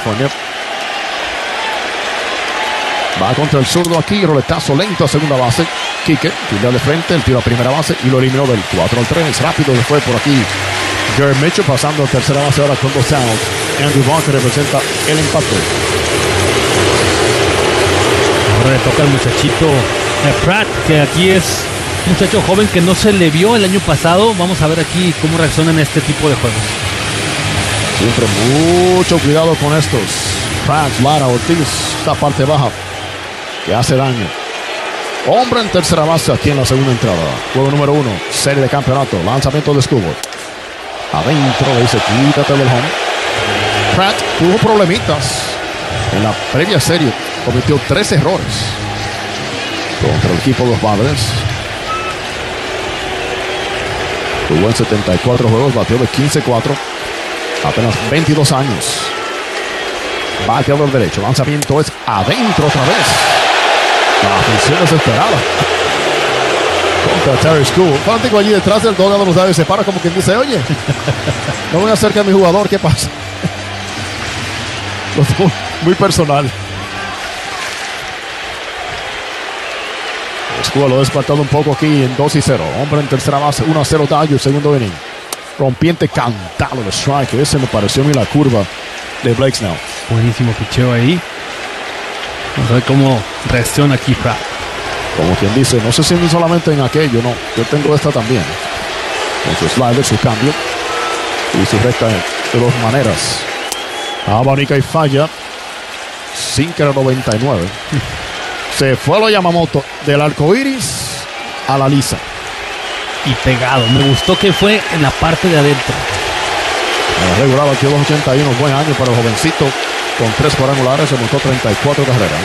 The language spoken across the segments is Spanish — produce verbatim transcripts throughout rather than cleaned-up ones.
California. Va contra el zurdo aquí, roletazo lento a segunda base. Quique, tira de frente, el tiro a primera base y lo eliminó del cuatro al tres. Rápido le fue por aquí Garrett Mitchell, pasando a tercera base ahora con dos outs. Andrew Vaughn, que representa el empate. Ahora le toca al muchachito eh, Pratt, que aquí es un muchacho joven que no se le vio el año pasado. Vamos a ver aquí cómo reaccionan este tipo de juegos. Siempre mucho cuidado con estos. Pratt, Lara, Ortiz, esta parte baja que hace daño. Hombre en tercera base aquí en la segunda entrada. Juego número uno, serie de campeonato. Lanzamiento de Skubal. Adentro le dice, quítate del home. Pratt tuvo problemitas en la previa serie. Cometió tres errores contra el equipo de los Padres. Jugó en setenta y cuatro juegos, batió de quince cuatro. Apenas veintidós años. Bateador derecho. Lanzamiento es adentro otra vez. La función es esperada contra Terry Skubal. Fanático allí detrás del doga de los Dodgers se para como quien dice, oye, no voy a acercar a mi jugador, ¿qué pasa? Muy personal. Skubal lo ha despertado un poco aquí en dos y cero. Hombre en tercera base, uno a cero Dodgers, segundo inning. Rompiente cantado de strike. Ese me pareció a mí la curva de Blake Snell. Buenísimo picheo ahí. Vamos a ver cómo reacciona aquí Pratt. Como quien dice, no se sienten solamente en aquello, no. Yo tengo esta también. Con su slider, su cambio y su recta de dos maneras. Abanica y falla. Sinker a noventa y nueve. Se fue a lo Yamamoto del arco iris a la lisa. Y pegado. Me gustó que fue en la parte de adentro. En la regular batió dos ochenta y uno. Buen año para el jovencito. Con tres cuadrangulares, se montó treinta y cuatro carreras.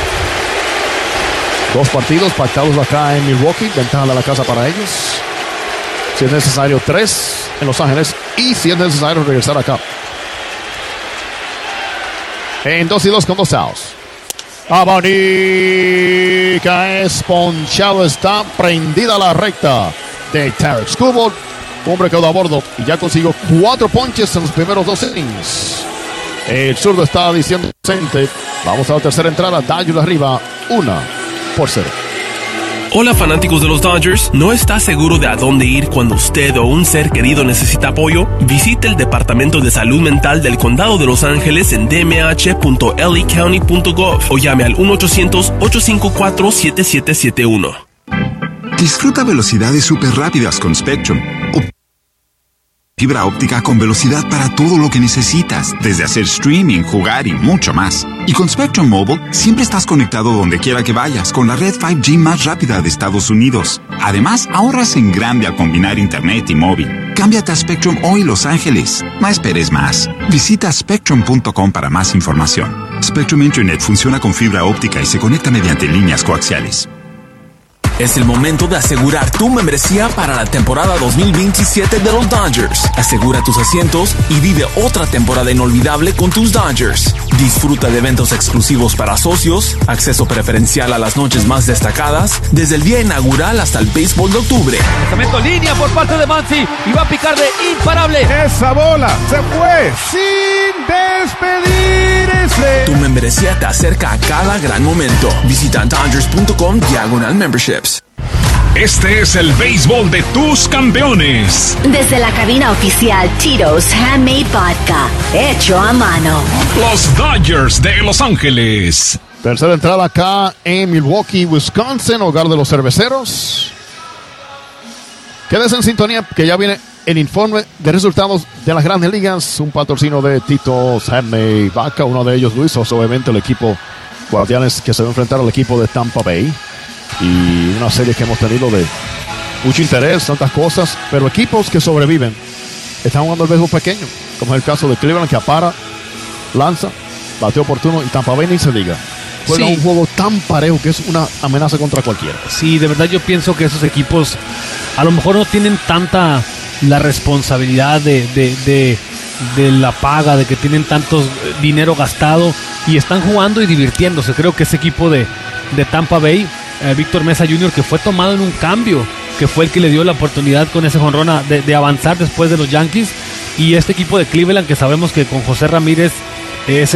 Dos partidos pactados acá en Milwaukee. Ventaja de la casa para ellos. Si es necesario, tres en Los Ángeles. Y si es necesario, regresar acá. En dos y dos con dos outs. Abanica es ponchado. Está prendida la recta de Tarek Skubal. Hombre quedó a bordo y ya consiguió cuatro ponches en los primeros dos innings. El zurdo está diciendo presente. Vamos a la tercera entrada. Dodgers arriba, una por cero. Hola fanáticos de los Dodgers, ¿no está seguro de a dónde ir cuando usted o un ser querido necesita apoyo? Visite el Departamento de Salud Mental del Condado de Los Ángeles en d m h punto l a county punto gov o llame al uno ochocientos, ocho cinco cuatro, siete siete siete uno. Disfruta velocidades súper rápidas con Spectrum. Fibra óptica con velocidad para todo lo que necesitas, desde hacer streaming, jugar y mucho más. Y con Spectrum Mobile, siempre estás conectado donde quiera que vayas con la red cinco G más rápida de Estados Unidos. Además, ahorras en grande al combinar internet y móvil. Cámbiate a Spectrum hoy, Los Ángeles. No esperes más. Visita spectrum punto com para más información. Spectrum Internet funciona con fibra óptica y se conecta mediante líneas coaxiales. Es el momento de asegurar tu membresía para la temporada dos mil veintisiete de los Dodgers. Asegura tus asientos y vive otra temporada inolvidable con tus Dodgers. Disfruta de eventos exclusivos para socios, acceso preferencial a las noches más destacadas, desde el día inaugural hasta el béisbol de octubre. Lanzamiento línea por parte de Muncy y va a picar de imparable. Esa bola se fue sin despedirse. Tu membresía te acerca a cada gran momento. Visita dodgers punto com diagonal memberships. Este es el béisbol de tus campeones. Desde la cabina oficial Tito's Handmade Vodka, hecho a mano. Los Dodgers de Los Ángeles. Tercera entrada acá en Milwaukee, Wisconsin, hogar de los cerveceros. Quédese en sintonía que ya viene el informe de resultados de las grandes ligas. Un patrocinio de Tito's Handmade Vodka. Uno de ellos, Luis, obviamente el equipo Guardianes que se va a enfrentar al equipo de Tampa Bay. Y una serie que hemos tenido de mucho interés, tantas cosas, pero equipos que sobreviven están jugando el béisbol pequeño, como es el caso de Cleveland, que apara, lanza, bateo oportuno, y Tampa Bay ni se diga. Juega sí. Un juego tan parejo que es una amenaza contra cualquiera. Sí, de verdad yo pienso que esos equipos a lo mejor no tienen tanta la responsabilidad de, de, de, de la paga, de que tienen tanto dinero gastado y están jugando y divirtiéndose. Creo que ese equipo de, de Tampa Bay, Eh, Víctor Mesa junior, que fue tomado en un cambio, que fue el que le dio la oportunidad con ese jonrón de, de avanzar después de los Yankees, y este equipo de Cleveland, que sabemos que con José Ramírez es